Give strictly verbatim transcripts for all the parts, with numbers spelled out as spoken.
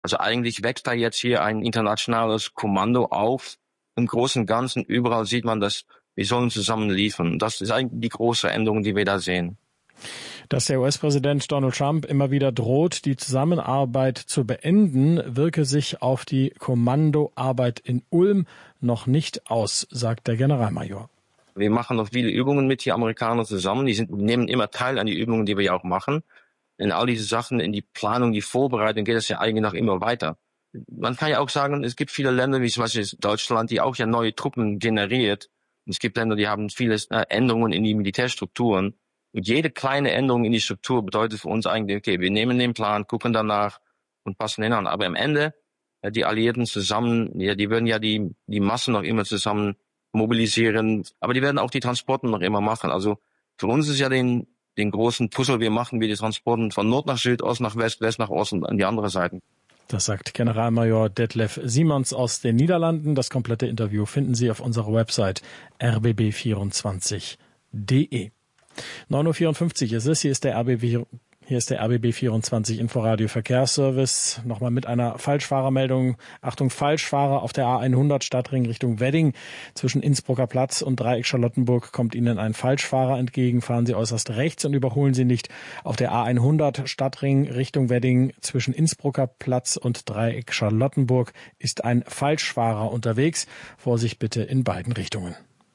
Also eigentlich wächst da jetzt hier ein internationales Kommando auf. Im Großen und Ganzen, überall sieht man, dass wir sollen zusammen liefern. Das ist eigentlich die große Änderung, die wir da sehen. Dass der U S-Präsident Donald Trump immer wieder droht, die Zusammenarbeit zu beenden, wirke sich auf die Kommandoarbeit in Ulm noch nicht aus, sagt der Generalmajor. Wir machen noch viele Übungen mit den Amerikanern zusammen. Die sind, nehmen immer teil an die Übungen, die wir ja auch machen. In all diese Sachen, in die Planung, die Vorbereitung geht es ja eigentlich noch immer weiter. Man kann ja auch sagen, es gibt viele Länder, wie zum Beispiel Deutschland, die auch ja neue Truppen generiert. Und es gibt Länder, die haben viele Änderungen in die Militärstrukturen. Und jede kleine Änderung in die Struktur bedeutet für uns eigentlich, okay, wir nehmen den Plan, gucken danach und passen ihn an. Aber am Ende, ja, die Alliierten zusammen, ja, die würden ja die, die Massen noch immer zusammen mobilisieren. Aber die werden auch die Transporte noch immer machen. Also für uns ist ja den, den großen Puzzle, wir machen wir die Transporte von Nord nach Süd, Ost nach West, West nach Ost und an die andere Seite. Das sagt Generalmajor Detlef Simons aus den Niederlanden. Das komplette Interview finden Sie auf unserer Website r b b vierundzwanzig punkt d e. neun Uhr vierundfünfzig ist es. Hier ist der R B B, hier ist der R B B vierundzwanzig Inforadio Verkehrsservice. Nochmal mit einer Falschfahrermeldung. Achtung, Falschfahrer auf der A hundert Stadtring Richtung Wedding. Zwischen Innsbrucker Platz und Dreieck Charlottenburg kommt Ihnen ein Falschfahrer entgegen. Fahren Sie äußerst rechts und überholen Sie nicht. Auf der A hundert Stadtring Richtung Wedding zwischen Innsbrucker Platz und Dreieck Charlottenburg ist ein Falschfahrer unterwegs. Vorsicht bitte in beiden Richtungen.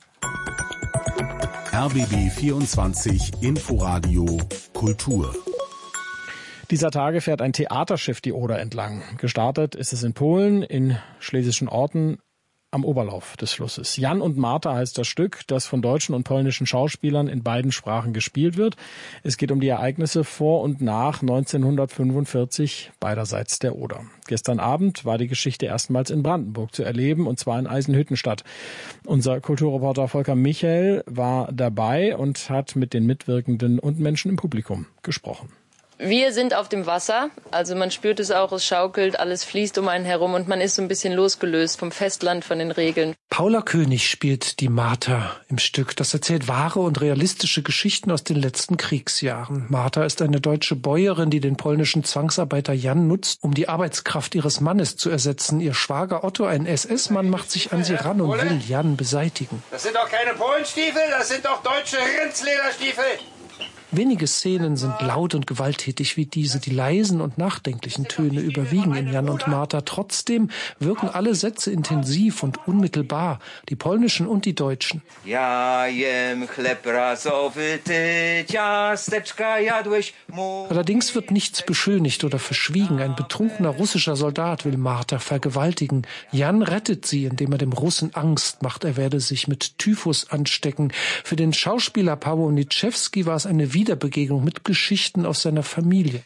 R B B vierundzwanzig Inforadio Kultur. Dieser Tage fährt ein Theaterschiff die Oder entlang. Gestartet ist es in Polen, in schlesischen Orten am Oberlauf des Flusses. Jan und Martha heißt das Stück, das von deutschen und polnischen Schauspielern in beiden Sprachen gespielt wird. Es geht um die Ereignisse vor und nach neunzehnhundertfünfundvierzig beiderseits der Oder. Gestern Abend war die Geschichte erstmals in Brandenburg zu erleben, und zwar in Eisenhüttenstadt. Unser Kulturreporter Volker Michael war dabei und hat mit den Mitwirkenden und Menschen im Publikum gesprochen. Wir sind auf dem Wasser, also man spürt es auch, es schaukelt, alles fließt um einen herum und man ist so ein bisschen losgelöst vom Festland, von den Regeln. Paula König spielt die Martha im Stück. Das erzählt wahre und realistische Geschichten aus den letzten Kriegsjahren. Martha ist eine deutsche Bäuerin, die den polnischen Zwangsarbeiter Jan nutzt, um die Arbeitskraft ihres Mannes zu ersetzen. Ihr Schwager Otto, ein S S-Mann, macht sich an sie ran und will Jan beseitigen. Das sind doch keine Polenstiefel, das sind doch deutsche Rindslederstiefel. Wenige Szenen sind laut und gewalttätig wie diese. Die leisen und nachdenklichen Töne überwiegen in Jan und Martha. Trotzdem wirken alle Sätze intensiv und unmittelbar, die polnischen und die deutschen. Allerdings wird nichts beschönigt oder verschwiegen. Ein betrunkener russischer Soldat will Martha vergewaltigen. Jan rettet sie, indem er dem Russen Angst macht, er werde sich mit Typhus anstecken. Für den Schauspieler Paweł Niczewski war es eine Wiederbegegnung mit Geschichten aus seiner Familie.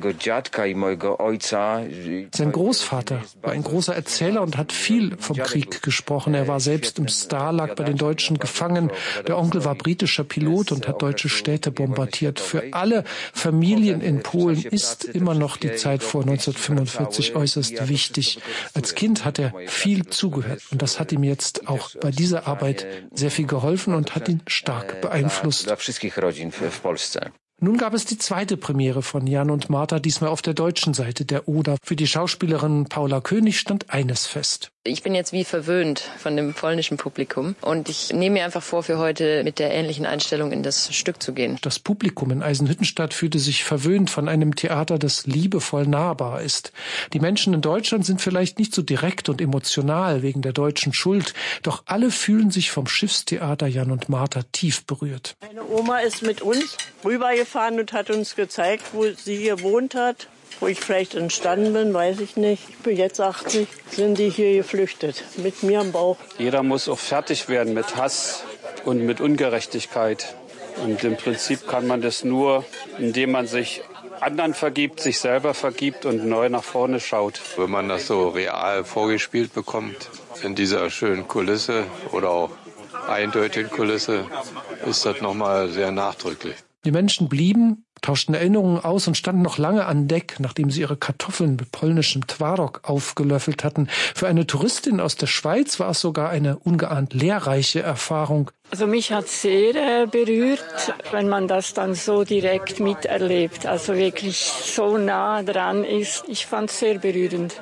Sein Großvater war ein großer Erzähler und hat viel vom Krieg gesprochen. Er war selbst im Stalag bei den Deutschen gefangen. Der Onkel war britischer Pilot und hat deutsche Städte bombardiert. Für alle Familien in Polen ist immer noch die Zeit vor neunzehnhundertfünfundvierzig äußerst wichtig. Als Kind hat er viel zugehört und das hat ihm jetzt auch bei dieser Arbeit sehr viel geholfen und hat ihn stark beeinflusst. Nun gab es die zweite Premiere von Jan und Martha, diesmal auf der deutschen Seite der Oder. Für die Schauspielerin Paula König stand eines fest. Ich bin jetzt wie verwöhnt von dem polnischen Publikum und ich nehme mir einfach vor, für heute mit der ähnlichen Einstellung in das Stück zu gehen. Das Publikum in Eisenhüttenstadt fühlte sich verwöhnt von einem Theater, das liebevoll nahbar ist. Die Menschen in Deutschland sind vielleicht nicht so direkt und emotional wegen der deutschen Schuld, doch alle fühlen sich vom Schiffstheater Jan und Martha tief berührt. Meine Oma ist mit uns rübergefahren und hat uns gezeigt, wo sie gewohnt hat. Wo ich vielleicht entstanden bin, weiß ich nicht. Ich bin jetzt achtzig, sind die hier geflüchtet, mit mir am Bauch. Jeder muss auch fertig werden mit Hass und mit Ungerechtigkeit. Und im Prinzip kann man das nur, indem man sich anderen vergibt, sich selber vergibt und neu nach vorne schaut. Wenn man das so real vorgespielt bekommt, in dieser schönen Kulisse oder auch eindeutigen Kulisse, ist das nochmal sehr nachdrücklich. Die Menschen blieben tauschten Erinnerungen aus und standen noch lange an Deck, nachdem sie ihre Kartoffeln mit polnischem Twarock aufgelöffelt hatten. Für eine Touristin aus der Schweiz war es sogar eine ungeahnt lehrreiche Erfahrung. Also mich hat sehr äh, berührt, wenn man das dann so direkt miterlebt, also wirklich so nah dran ist. Ich fand es sehr berührend.